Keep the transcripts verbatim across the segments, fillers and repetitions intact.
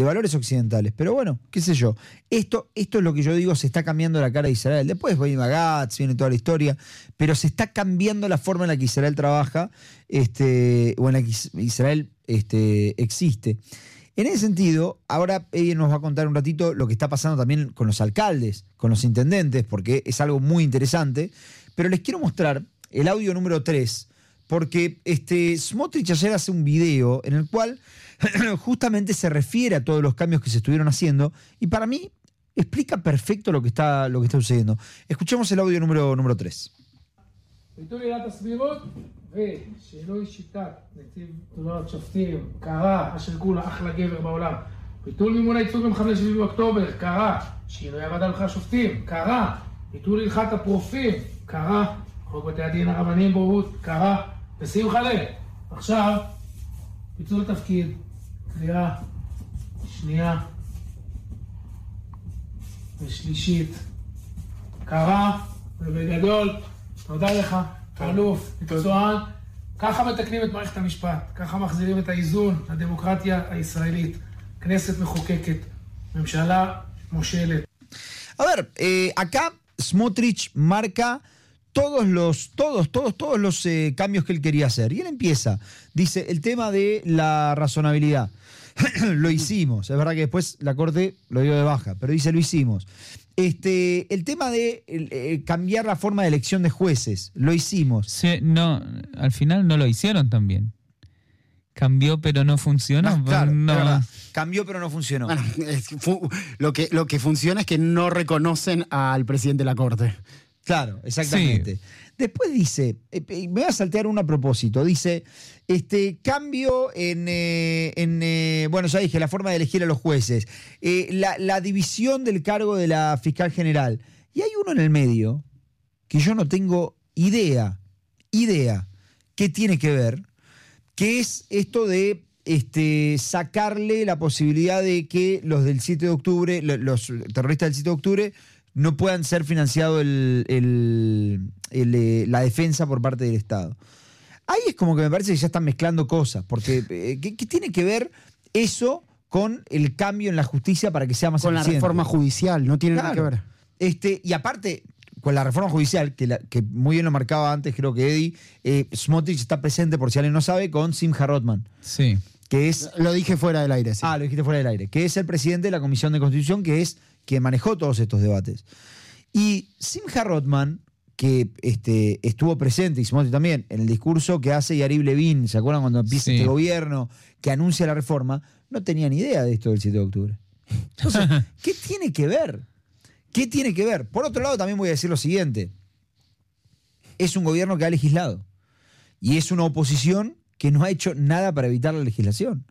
de valores occidentales. Pero bueno, qué sé yo. Esto, esto es lo que yo digo, se está cambiando la cara de Israel. Después viene Bagatz, viene toda la historia, pero se está cambiando la forma en la que Israel trabaja, este, o en la que Israel este, existe. En ese sentido, ahora ella nos va a contar un ratito lo que está pasando también con los alcaldes, con los intendentes, porque es algo muy interesante. Pero les quiero mostrar el audio número tres, porque este, Smotrich ayer hace un video en el cual justamente se refiere a todos los cambios que se estuvieron haciendo y para mí explica perfecto lo que está, lo que está sucediendo. Escuchemos el audio número, número tres. ביטול עילת הסבירות ושינוי שיטת נציב תלונות שופטים קרה, אשר כולה אחלה גבר בעולם. ביטול מימון הייצוג במחבלי שבעה באוקטובר קרה, שינוי הוועדה לבחירת שופטים קרה, ביטול הלכת הפרופיל קרה, חוק בתי הדין הרבניים בוררות קרה, ושמחה לב. עכשיו פיצול תפקיד, קריאה שנייה ושלישית קרה, ובגדול תודה לך, אלוף, מקצוען. ככה מתקנים את מערכת המשפט, ככה מחזירים את האיזון לדמוקרטיה הישראלית. כנסת מחוקקת, ממשלה מושלת. A ver, eh, acá Smotrich marca todos los, todos, todos, todos los eh, cambios que él quería hacer. Y él empieza, dice, el tema de la razonabilidad. Lo hicimos, es verdad que después la Corte lo dio de baja, pero dice, lo hicimos. Este, el tema de eh, cambiar la forma de elección de jueces, lo hicimos. Sí, no, al final no lo hicieron también. Cambió pero no funcionó. No, claro, no. es verdad. Cambió pero no funcionó. Bueno, es, fu, lo, que, lo que funciona es que no reconocen al presidente de la Corte. Claro, exactamente. Sí. Después dice, eh, me voy a saltear uno a propósito, dice, este cambio en, eh, en eh, bueno, ya dije, la forma de elegir a los jueces, eh, la, la división del cargo de la fiscal general. Y hay uno en el medio que yo no tengo idea, idea, qué tiene que ver, que es esto de este, sacarle la posibilidad de que los del siete de octubre, los terroristas del siete de octubre, no puedan ser financiados el, el, el, eh, la defensa por parte del Estado. Ahí es como que me parece que ya están mezclando cosas, porque eh, ¿qué, ¿qué tiene que ver eso con el cambio en la justicia para que sea más con eficiente? La reforma judicial, no tiene claro. nada que ver. Este, y aparte, con la reforma judicial, que, la, que muy bien lo marcaba antes, creo que Eddie, eh, Smotrich está presente, por si alguien no sabe, con Simcha Rothman. Sí. Que es, lo dije fuera del aire, sí. Ah, lo dijiste fuera del aire. Que es el presidente de la Comisión de Constitución, que es quien manejó todos estos debates. Y Simcha Rothman, que este, estuvo presente, y Smotrich también, en el discurso que hace Yariv Levin, ¿se acuerdan cuando empieza sí. este gobierno que anuncia la reforma? No tenía ni idea de esto del siete de octubre. Entonces, ¿qué tiene que ver? ¿Qué tiene que ver? Por otro lado, también voy a decir lo siguiente. Es un gobierno que ha legislado. Y es una oposición que no ha hecho nada para evitar la legislación.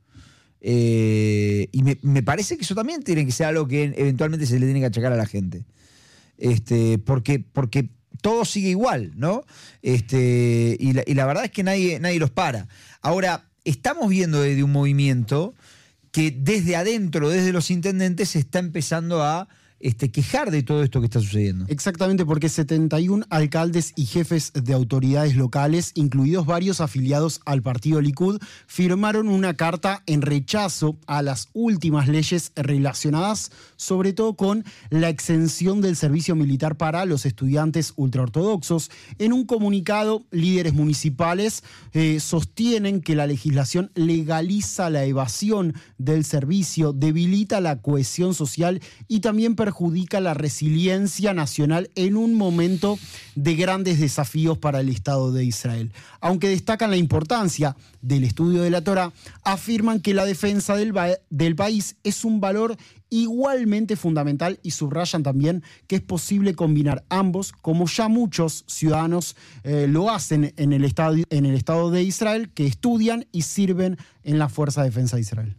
Eh, y me, me parece que eso también tiene que ser algo que eventualmente se le tiene que achacar a la gente. Este, porque, porque todo sigue igual, ¿no? Este, y, la, y la verdad es que nadie, nadie los para. Ahora, estamos viendo desde un movimiento que desde adentro, desde los intendentes, se está empezando a Este, quejar de todo esto que está sucediendo. Exactamente, porque setenta y un alcaldes y jefes de autoridades locales, incluidos varios afiliados al partido Likud, firmaron una carta en rechazo a las últimas leyes relacionadas sobre todo con la exención del servicio militar para los estudiantes ultraortodoxos. En un comunicado, líderes municipales eh, sostienen que la legislación legaliza la evasión del servicio, debilita la cohesión social y también perjudica la resiliencia nacional en un momento de grandes desafíos para el Estado de Israel. Aunque destacan la importancia del estudio de la Torá, afirman que la defensa del, del país es un valor igualmente fundamental y subrayan también que es posible combinar ambos, como ya muchos ciudadanos eh, lo hacen en el, estado, en el Estado de Israel, que estudian y sirven en la Fuerza de Defensa de Israel.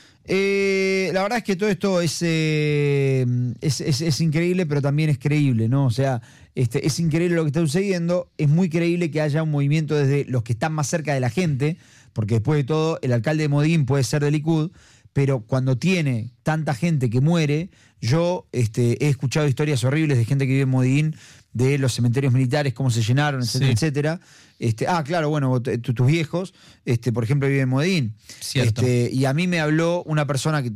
Eh, la verdad es que todo esto es, eh, es, es, es increíble, pero también es creíble, ¿no? O sea, este, es increíble lo que está sucediendo, es muy creíble que haya un movimiento desde los que están más cerca de la gente, porque después de todo, el alcalde de Modín puede ser de Likud, pero cuando tiene tanta gente que muere, yo este, he escuchado historias horribles de gente que vive en Modín, de los cementerios militares, cómo se llenaron, etcétera, sí. etcétera. Este, ah, claro, bueno, tus viejos, este, por ejemplo, viven en Modín. Cierto. Este, y a mí me habló una persona que